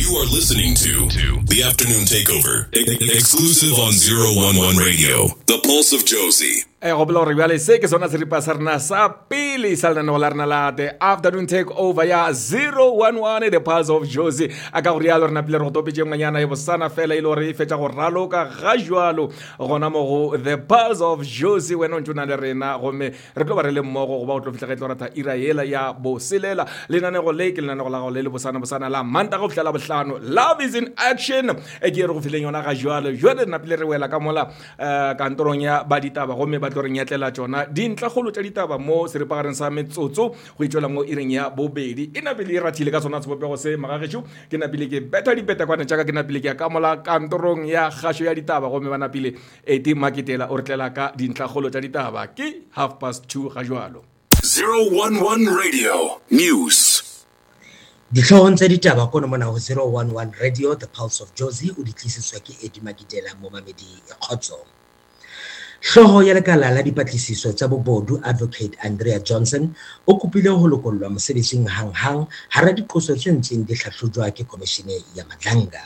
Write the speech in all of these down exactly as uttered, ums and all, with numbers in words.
You are listening to, to The Afternoon Takeover, e- exclusive on zero one one Radio, The Pulse of Josie. E go bla gore bjale se ke sona se ripa sa rena sa pele sa lenaneo la rena la The Afternoon Takeover ya zero one one The Pulse of Josie a ka go rialo rena pele re go topetse ngwanyana e bosana fela ile gore e fetša go raloka ga jwalo gona mo go The Pulse of Josie wena o ntšona le rena gomme re tlo ba re le mmogo go ba o tlo fitlha ge tlo rata ira yela ya boselela lenanego le ke lenanego la go le le bosana bosana la manta go fitlhela bohlano Love is in action e ke re go fitlheng yona ga jwalo jwale nna pele re wela ka mola kantorong ya ba ditaba gomme ba tlo re nyatlela tsona dintla golo tša ditaba mo seripagareng sa metsotso go itšwela mo ireng ya bobedi e napele e rathile ka tsona sebopego se magagetšo ke napele ke beta dipeta kwane tšaka ke napele ke ya ka mola kantorong ya kgašo ya ditaba gomme ba napele eti maketela o re tlela ka dintla golo tša ditaba ke half past two ga jwalo zero one one Radio News. Ditlhong tsa ditaba kono mona ho zero one one Radio The Pulse of Josie o di tlisitswe ke Eddie Magidela mo mamedi e khotso. Hloho ya lekala la dipatlisiso tsa bobodu Advocate Andrea Johnson o kopile ho lokollwa mosebetsing hanghang hara diqoso tse ntseng di hlahlojwa ke komishene ya Madlanga.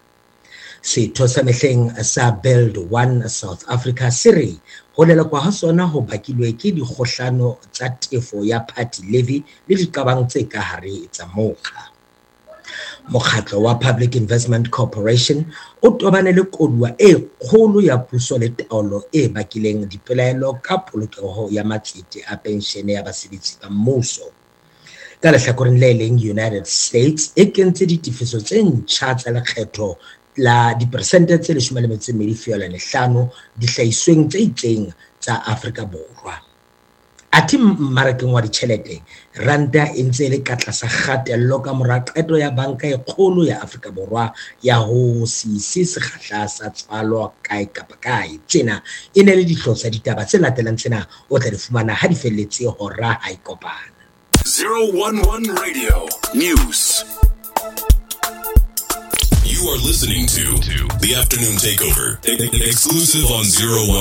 Setho sa mehleng sa Build One South Africa Siri ho lelekwa ha sona ho bakilwe ke dikgohlano tsa tefo ya party levy le diqabang tse ka hare tsa mokga. Mokgatlo wa Public Investment Corporation o tobane le koduwa e kgolo ya puso le taolo e bakileng dipelaelo ka polokeho ya matsete a penshene ya basebetsi ba mmuso. Ka lehlakoreng le leng United States e kentse ditifiso tse ntjha tsa lekgetho la dipersente tse leshome le metso e mmedi feela le hlano dihlahisweng tse itseng tsa Afrika Borwa. Ati mmarakeng wa ditjhelete ranta e ntse le ka tlasa kgatello ka mora qeto ya banka e kgolo ya Afrika Borwa ya ho sisi sekgahla sa tswalo kae kapa kae. Tsena e ne le dihloho tsa ditaba tse latelang tsena o tla di fumana ha di felletse hora ha ikopana. zero one one Radio News. You are listening to, to The Afternoon Takeover, e- exclusive on zero one.